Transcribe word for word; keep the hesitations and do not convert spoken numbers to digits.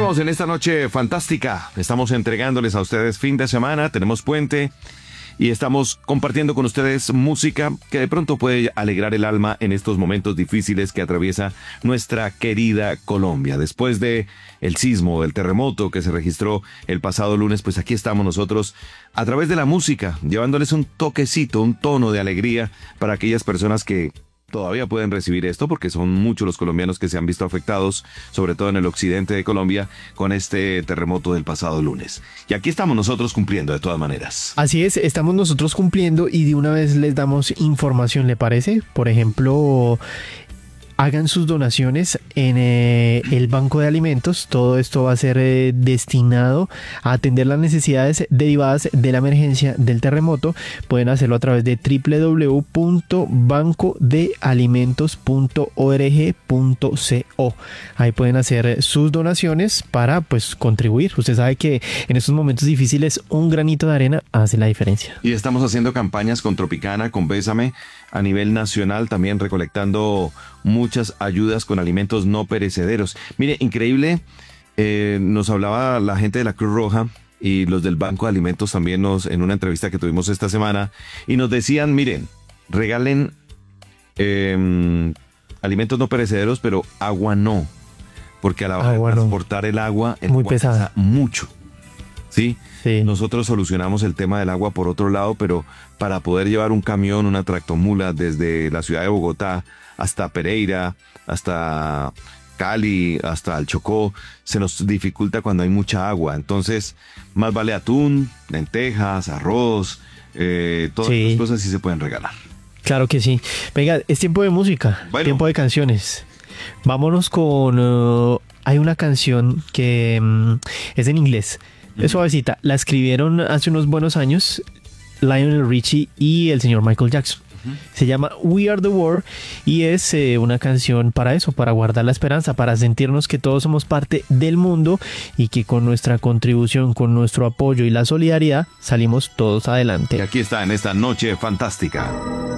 Seguimos en esta noche fantástica. Estamos entregándoles a ustedes fin de semana, tenemos puente y estamos compartiendo con ustedes música que de pronto puede alegrar el alma en estos momentos difíciles que atraviesa nuestra querida Colombia. Después de el sismo, el terremoto que se registró el pasado lunes, pues aquí estamos nosotros a través de la música, llevándoles un toquecito, un tono de alegría para aquellas personas que todavía pueden recibir esto, porque son muchos los colombianos que se han visto afectados, sobre todo en el occidente de Colombia, con este terremoto del pasado lunes. Y aquí estamos nosotros cumpliendo de todas maneras. Así es, estamos nosotros cumpliendo y de una vez les damos información, ¿le parece? Por ejemplo, hagan sus donaciones en eh, el Banco de Alimentos. Todo esto va a ser eh, destinado a atender las necesidades derivadas de la emergencia del terremoto. Pueden hacerlo a través de doble u doble u doble u punto banco de alimentos punto org punto co. Ahí pueden hacer sus donaciones para pues contribuir. Usted sabe que en estos momentos difíciles un granito de arena hace la diferencia. Y estamos haciendo campañas con Tropicana, con Bésame, a nivel nacional, también recolectando muchas ayudas con alimentos no perecederos. Mire, increíble, eh, nos hablaba la gente de la Cruz Roja y los del Banco de Alimentos también nos, en una entrevista que tuvimos esta semana, y nos decían, miren, regalen eh, alimentos no perecederos, pero agua no, porque a la hora de transportar no. el agua, el muy agua pesada, pesa mucho. ¿Sí? Sí. Nosotros solucionamos el tema del agua por otro lado, pero para poder llevar un camión, una tractomula desde la ciudad de Bogotá hasta Pereira, hasta Cali, hasta el Chocó, se nos dificulta cuando hay mucha agua. Entonces, más vale atún, lentejas, arroz, eh, todas sí. las cosas sí se pueden regalar. Claro que sí. Venga, es tiempo de música, bueno. tiempo de canciones. Vámonos con... Uh, hay una canción que um, es en inglés. Es suavecita, la escribieron hace unos buenos años Lionel Richie y el señor Michael Jackson. Uh-huh. Se llama We Are The World y es eh, una canción para eso, para guardar la esperanza, para sentirnos que todos somos parte del mundo y que con nuestra contribución, con nuestro apoyo y la solidaridad salimos todos adelante. Y aquí está en esta noche fantástica.